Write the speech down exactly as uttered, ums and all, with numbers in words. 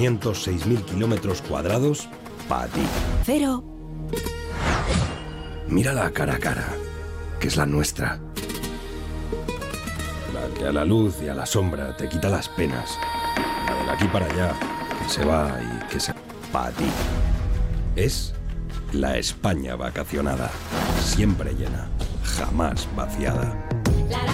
quinientos seis mil kilómetros cuadrados para ti. Cero. Mírala cara a cara, que es la nuestra. La que a la luz y a la sombra te quita las penas. La del aquí para allá, que se va y que se... para ti. Es la España vacacionada. Siempre llena, jamás vaciada.